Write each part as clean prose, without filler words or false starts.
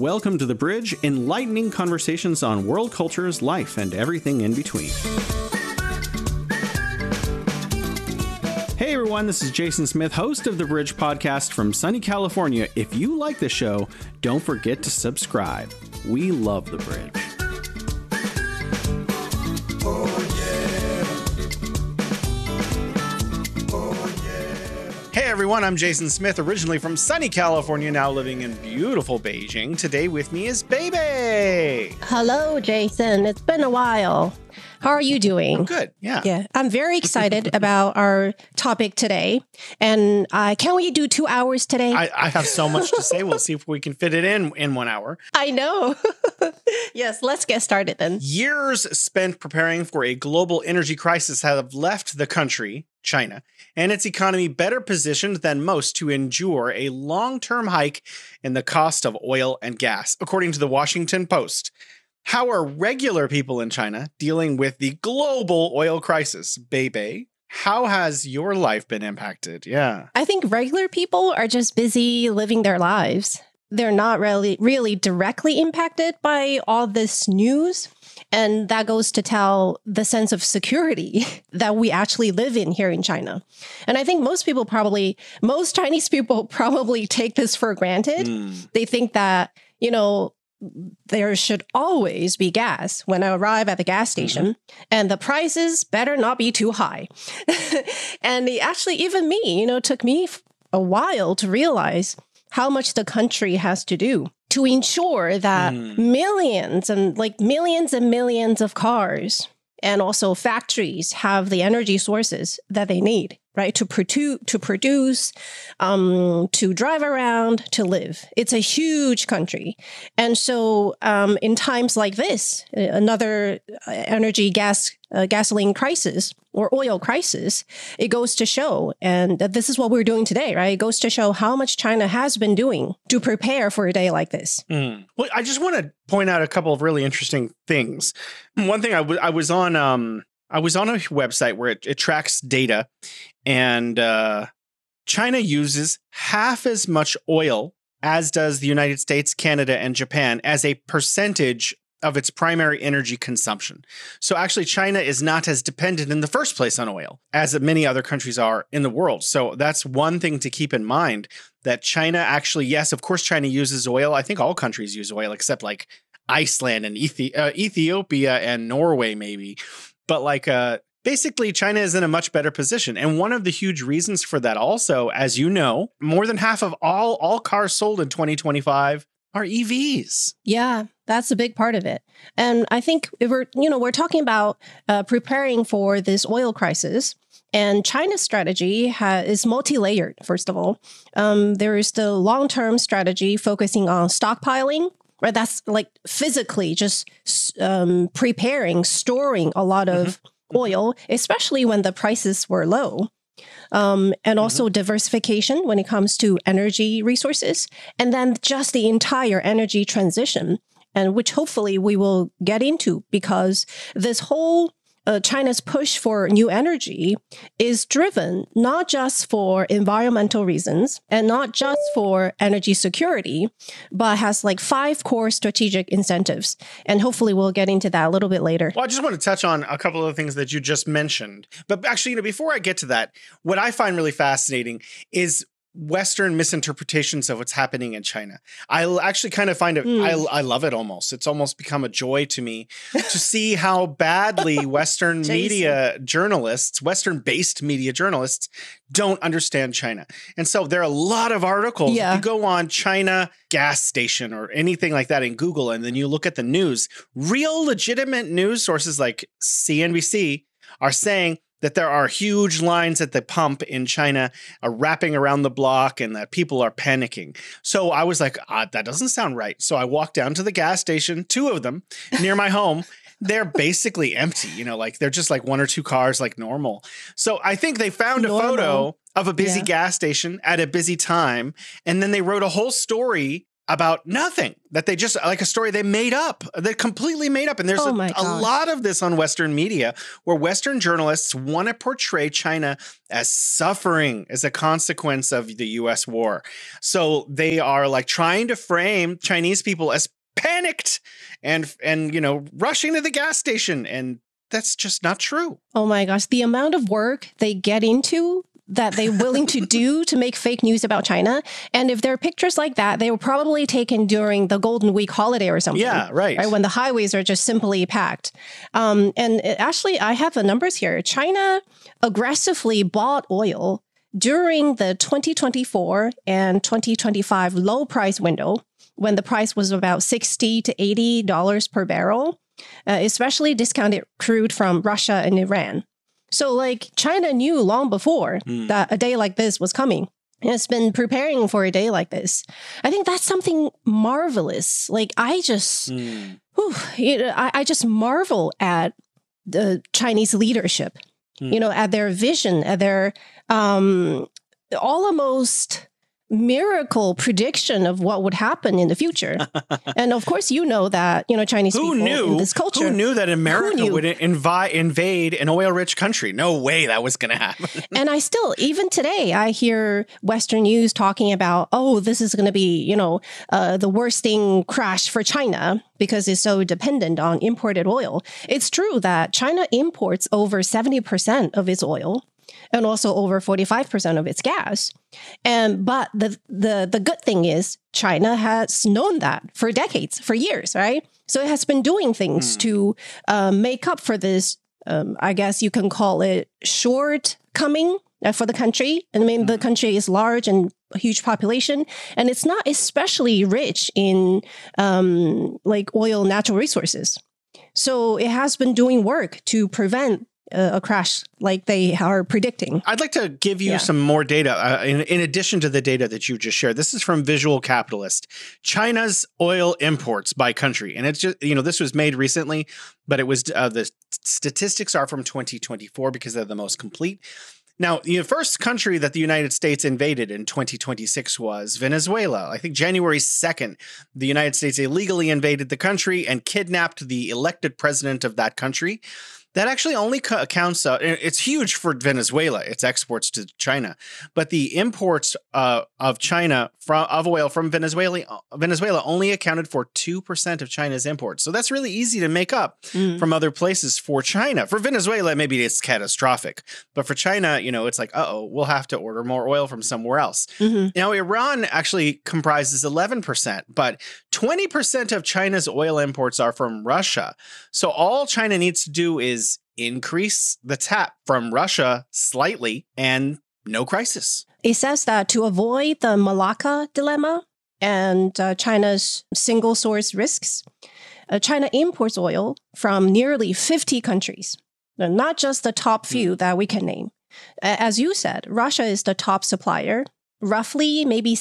welcome to The Bridge, enlightening conversations on world cultures, life, and everything in between. Hey everyone, this is Jason Smith, host of The Bridge podcast from sunny California. If you like the show, don't forget to subscribe. We love The Bridge. Hey everyone, I'm Jason Smith, originally from sunny California, now living in beautiful Beijing. Today with me is Baby. Hello, Jason. It's been a while. How are you doing? I'm good, yeah. Yeah, I'm very excited about our topic today. And can we do 2 hours today? I have so much to say. We'll see if we can fit it in 1 hour. I know. Yes, let's get started then. Years spent preparing for a global energy crisis have left the country, China, and its economy better positioned than most to endure a long-term hike in the cost of oil and gas, according to the Washington Post. How are regular people in China dealing with the global oil crisis? Baby, how has your life been impacted? Yeah. I think regular people are just busy living their lives. They're not really directly impacted by all this news. And that goes to tell the sense of security that we actually live in here in China. And I think most Chinese people probably take this for granted. They think that, there should always be gas when I arrive at the gas station, and the prices better not be too high. And even me, took me a while to realize how much the country has to do to ensure that millions and millions of cars and also factories have the energy sources that they need, right? To produce, to drive around, to live. It's a huge country. And so in times like this, another gasoline crisis or oil crisis, it goes to show, and this is what we're doing today, right? It goes to show how much China has been doing to prepare for a day like this. Well, I just want to point out a couple of really interesting things. One thing, I was on a website where it tracks data, and China uses half as much oil as does the United States, Canada, and Japan as a percentage of its primary energy consumption. So actually, China is not as dependent in the first place on oil as many other countries are in the world. So that's one thing to keep in mind, that China actually, yes, of course, China uses oil. I think all countries use oil except like Iceland and Ethiopia and Norway, maybe. But basically, China is in a much better position. And one of the huge reasons for that also, as you know, more than half of all cars sold in 2025 are EVs. Yeah, that's a big part of it. And I think we're talking about preparing for this oil crisis. And China's strategy is multi-layered, first of all. There is the long-term strategy focusing on stockpiling, right? That's like physically just preparing, storing a lot of oil, especially when the prices were low. And also diversification when it comes to energy resources, and then just the entire energy transition, and which hopefully we will get into, because this whole China's push for new energy is driven not just for environmental reasons and not just for energy security, but has like 5 core strategic incentives. And hopefully we'll get into that a little bit later. Well, I just want to touch on a couple of the things that you just mentioned. But actually, before I get to that, what I find really fascinating is Western misinterpretations of what's happening in China. I actually kind of find it, I love it almost. It's almost become a joy to me to see how badly Western media journalists, Western-based media journalists, don't understand China. And so there are a lot of articles. Yeah. You go on China gas station or anything like that in Google, and then you look at the news, real legitimate news sources like CNBC are saying that there are huge lines at the pump in China wrapping around the block and that people are panicking. So I was like, that doesn't sound right. So I walked down to the gas station, 2 of them near my home. They're basically empty, they're just like 1 or 2 cars like normal. So I think they found a photo of a busy gas station at a busy time. And then they wrote a whole story about nothing, that they just like a story they made up. They completely made up. And there's Oh my a gosh. lot of this on Western media where Western journalists want to portray China as suffering as a consequence of the US war. So they are like trying to frame Chinese people as panicked and rushing to the gas station. And that's just not true. Oh my gosh. The amount of work they get into that they're willing to do to make fake news about China. And if there are pictures like that, they were probably taken during the Golden Week holiday or something. Yeah, right. When the highways are just simply packed. Actually, I have the numbers here. China aggressively bought oil during the 2024 and 2025 low price window when the price was about $60 to $80 per barrel, especially discounted crude from Russia and Iran. So like China knew long before that a day like this was coming. It's been preparing for a day like this. I think that's something marvelous. Like I just, I just marvel at the Chinese leadership, at their vision, at their almost miracle prediction of what would happen in the future. And of course, that, Chinese people in this culture. Who knew that America would invade an oil-rich country? No way that was going to happen. And even today, I hear Western news talking about, this is going to be, the worsting crash for China because it's so dependent on imported oil. It's true that China imports over 70% of its oil and also over 45% of its gas. But the good thing is China has known that for decades, for years, right? So it has been doing things to make up for this, I guess you can call it shortcoming for the country. I mean, the country is large and a huge population, and it's not especially rich in like oil, natural resources. So it has been doing work to prevent a crash like they are predicting. I'd like to give you some more data in addition to the data that you just shared. This is from Visual Capitalist, China's oil imports by country. And it's just, this was made recently, but it was the statistics are from 2024 because they're the most complete. Now, the first country that the United States invaded in 2026 was Venezuela. I think January 2nd, the United States illegally invaded the country and kidnapped the elected president of that country. That actually only accounts, it's huge for Venezuela, its exports to China, but the imports of China of oil from Venezuela only accounted for 2% of China's imports. So that's really easy to make up from other places for China. For Venezuela, maybe it's catastrophic, but for China, it's like, we'll have to order more oil from somewhere else. Now, Iran actually comprises 11%, but 20% of China's oil imports are from Russia. So all China needs to do is increase the tap from Russia slightly and no crisis. It says that to avoid the Malacca dilemma and China's single source risks, China imports oil from nearly 50 countries, not just the top few that we can name. As you said, Russia is the top supplier, roughly maybe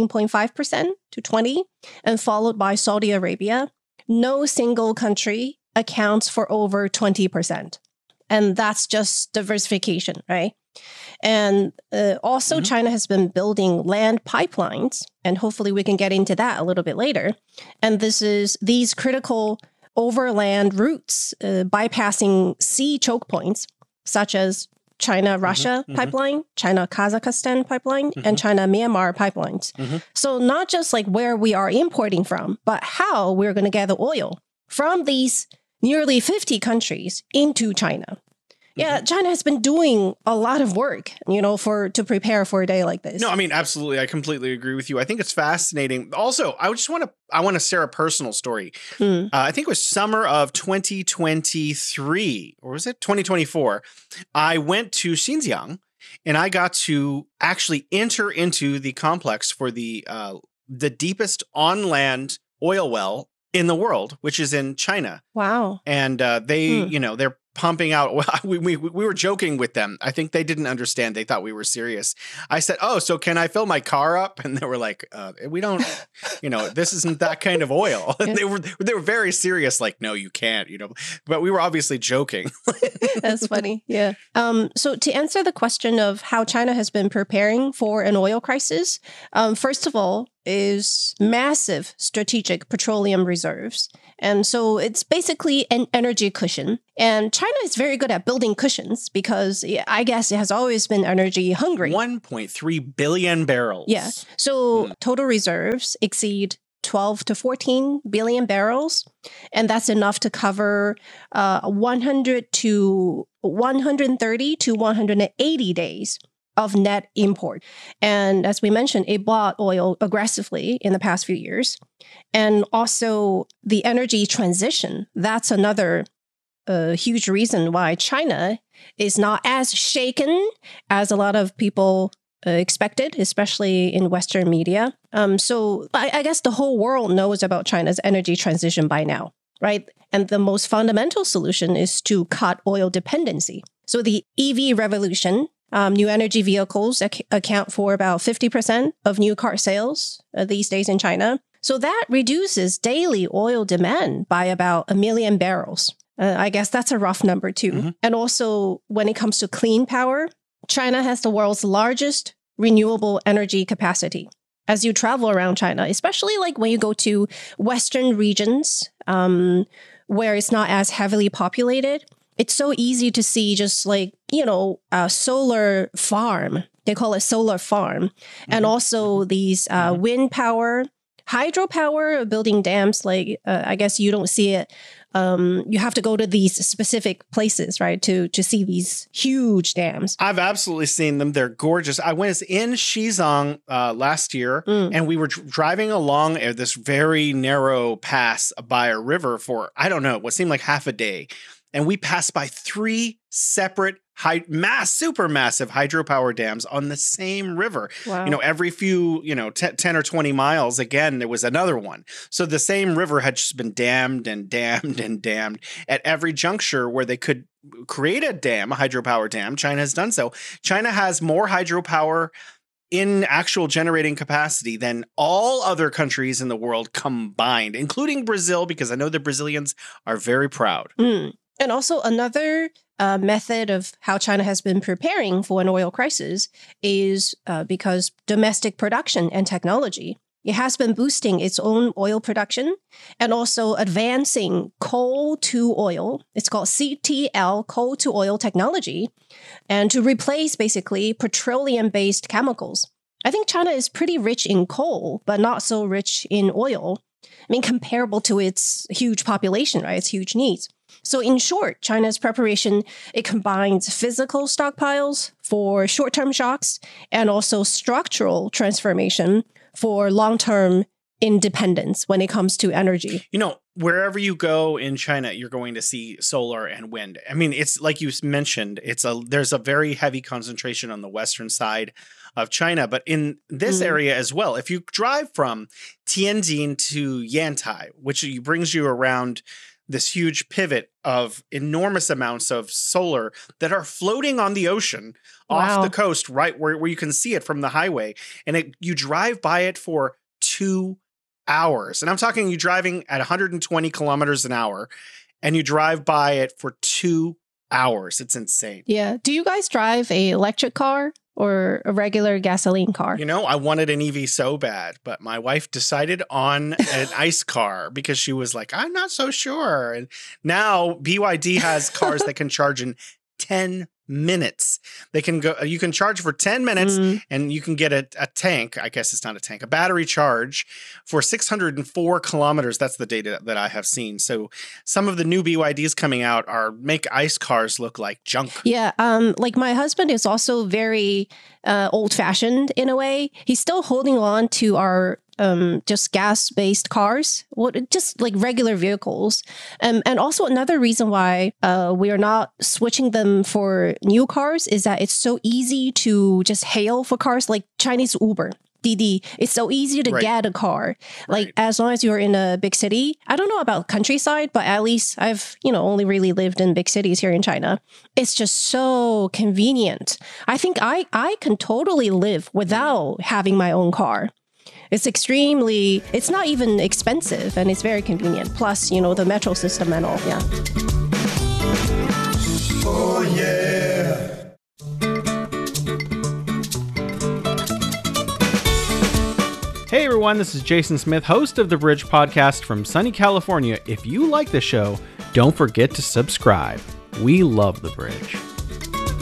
17.5% to 20%, and followed by Saudi Arabia. No single country accounts for over 20%. And that's just diversification, right? And also China has been building land pipelines, and hopefully we can get into that a little bit later. And these critical overland routes bypassing sea choke points, such as China-Russia pipeline, China-Kazakhstan pipeline, and China-Myanmar pipelines. So not just like where we are importing from, but how we're going to get the oil from these nearly 50 countries into China. Yeah, China has been doing a lot of work, to prepare for a day like this. No, I mean, absolutely. I completely agree with you. I think it's fascinating. Also, I want to share a personal story. I think it was summer of 2023, or was it 2024? I went to Xinjiang and I got to actually enter into the complex for the deepest on-land oil well in the world, which is in China. Wow. And they're pumping out. We were joking with them. I think they didn't understand. They thought we were serious. I said, so can I fill my car up? And they were like, we don't, this isn't that kind of oil. And they were very serious. Like, no, you can't, but we were obviously joking. That's funny. Yeah. So to answer the question of how China has been preparing for an oil crisis, first of all, is massive strategic petroleum reserves. And so it's basically an energy cushion. And China is very good at building cushions because I guess it has always been energy hungry. 1.3 billion barrels. Yeah. So total reserves exceed 12 to 14 billion barrels. And that's enough to cover 130 to 180 days of net import. And as we mentioned, it bought oil aggressively in the past few years. And also the energy transition, that's another huge reason why China is not as shaken as a lot of people expected, especially in Western media. So I guess the whole world knows about China's energy transition by now, right? And the most fundamental solution is to cut oil dependency. So the EV revolution, new energy vehicles account for about 50% of new car sales these days in China. So that reduces daily oil demand by about 1 million barrels. I guess that's a rough number too. Mm-hmm. And also when it comes to clean power, China has the world's largest renewable energy capacity. As you travel around China, especially like when you go to Western regions where it's not as heavily populated, it's so easy to see just like, a solar farm. They call it solar farm. Mm-hmm. And also these wind power, hydropower, building dams. Like, I guess you don't see it. You have to go to these specific places, right, to see these huge dams. I've absolutely seen them. They're gorgeous. I was in Xizang last year, and we were driving along this very narrow pass by a river for, I don't know, what seemed like half a day. And we passed by 3 separate supermassive hydropower dams on the same river. Wow. Every few, 10 or 20 miles, again, there was another one. So the same river had just been dammed and dammed and dammed. At every juncture where they could create a hydropower dam, China has done so. China has more hydropower in actual generating capacity than all other countries in the world combined, including Brazil, because I know the Brazilians are very proud. And also another method of how China has been preparing for an oil crisis is because domestic production and technology. It has been boosting its own oil production and also advancing coal to oil. It's called CTL, coal to oil technology, and to replace basically petroleum-based chemicals. I think China is pretty rich in coal, but not so rich in oil. I mean, comparable to its huge population, right? Its huge needs. So in short, China's preparation, it combines physical stockpiles for short-term shocks and also structural transformation for long-term independence when it comes to energy. Wherever you go in China, you're going to see solar and wind. I mean, it's like you mentioned, there's a very heavy concentration on the western side of China, but in this area as well. If you drive from Tianjin to Yantai, which brings you around this huge pivot of enormous amounts of solar that are floating on the ocean off the coast, right where you can see it from the highway. And you drive by it for 2 hours. And I'm talking you driving at 120 kilometers an hour and you drive by it for 2 hours. It's insane. Yeah. Do you guys drive an electric car or a regular gasoline car? I wanted an EV so bad, but my wife decided on an ICE car because she was like, I'm not so sure. And now BYD has cars that can charge in 10 minutes. You can charge for 10 minutes and you can get a tank. I guess it's not a tank, a battery charge for 604 kilometers. That's the data that I have seen. So some of the new BYDs coming out make ICE cars look like junk. Yeah. Like my husband is also very old fashioned in a way. He's still holding on to our just gas-based cars, just like regular vehicles. And also another reason why we are not switching them for new cars is that it's so easy to just hail for cars like Chinese Uber. Didi, it's so easy to get a car. Like as long as you're in a big city. I don't know about countryside, but at least I've, only really lived in big cities here in China. It's just so convenient. I think I can totally live without having my own car. It's not even expensive and it's very convenient. Plus, the metro system and all. Yeah. Oh, yeah. Hey everyone, this is Jason Smith, host of The Bridge Podcast from sunny California. If you like the show, don't forget to subscribe. We love The Bridge.